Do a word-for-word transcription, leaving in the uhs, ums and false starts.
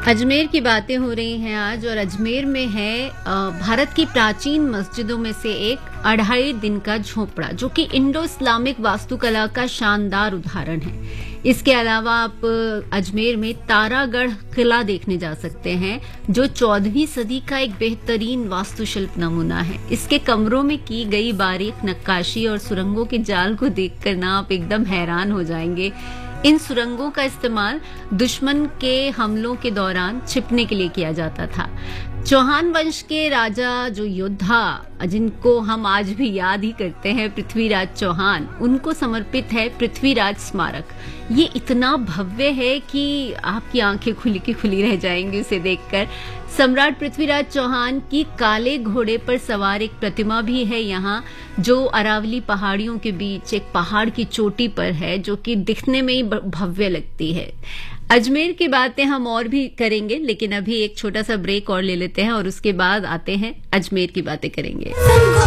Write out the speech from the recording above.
अजमेर की बातें हो रही हैं आज और अजमेर में है भारत की प्राचीन मस्जिदों में से एक अढ़ाई दिन का झोपड़ा जो कि इंडो इस्लामिक वास्तुकला का शानदार उदाहरण है। इसके अलावा आप अजमेर में तारागढ़ किला देखने जा सकते हैं जो चौदहवीं सदी का एक बेहतरीन वास्तुशिल्प नमूना है। इसके कमरों में की गई बारीक नक्काशी और सुरंगों के जाल को देखकर ना आप एकदम हैरान हो जाएंगे। इन सुरंगों का इस्तेमाल दुश्मन के हमलों के दौरान छिपने के लिए किया जाता था। चौहान वंश के राजा जो योद्धा जिनको हम आज भी याद ही करते हैं, पृथ्वीराज चौहान, उनको समर्पित है पृथ्वीराज स्मारक। ये इतना भव्य है कि आपकी आंखें खुली की खुली रह जाएंगी उसे देखकर। सम्राट पृथ्वीराज चौहान की काले घोड़े पर सवार एक प्रतिमा भी है यहाँ, जो अरावली पहाड़ियों के बीच एक पहाड़ की चोटी पर है, जो कि दिखने में ही भव्य लगती है। अजमेर की बातें हम और भी करेंगे, लेकिन अभी एक छोटा सा ब्रेक और ले लेते हैं और उसके बाद आते हैं अजमेर की बातें करेंगे।